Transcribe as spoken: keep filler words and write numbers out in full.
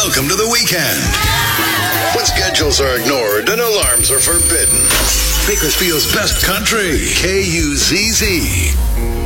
Welcome to the weekend. When schedules are ignored and alarms are forbidden. Bakersfield's best country, K U Z Z.